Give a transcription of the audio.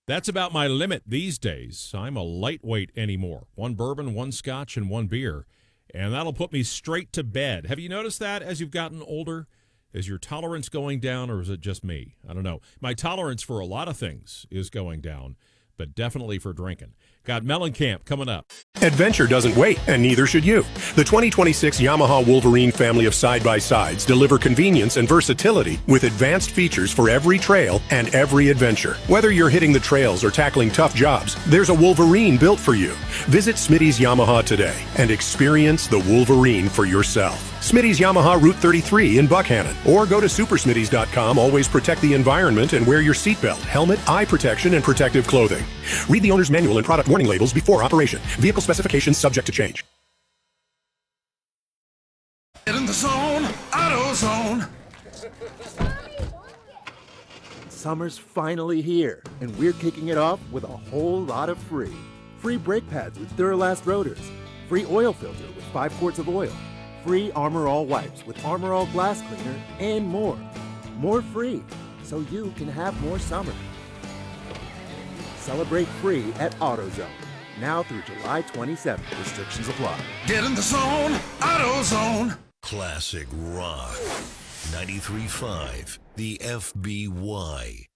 That's about my limit these days. I'm a lightweight anymore. One bourbon, one scotch, and one beer. And that'll put me straight to bed. Have you noticed that as you've gotten older? Is your tolerance going down, or is it just me? I don't know. My tolerance for a lot of things is going down, but definitely for drinking. Got Mellencamp coming up. Adventure doesn't wait, and neither should you. The 2026 Yamaha Wolverine family of side-by-sides deliver convenience and versatility with advanced features for every trail and every adventure. Whether you're hitting the trails or tackling tough jobs, there's a Wolverine built for you. Visit Smitty's Yamaha today and experience the Wolverine for yourself. Smitty's Yamaha Route 33 in Buckhannon. Or go to supersmitty's.com. Always protect the environment and wear your seatbelt, helmet, eye protection, and protective clothing. Read the owner's manual and product warning labels before operation. Vehicle specifications subject to change. Get in the zone, AutoZone. Summer's finally here, and we're kicking it off with a whole lot of free. Free brake pads with Duralast rotors. Free oil filter with 5 quarts of oil. Free Armor All wipes with Armor All glass cleaner, and more. More free, so you can have more summer. Celebrate free at AutoZone. Now through July 27th. Restrictions apply. Get in the zone, AutoZone. Classic Rock 93.5, the FBY.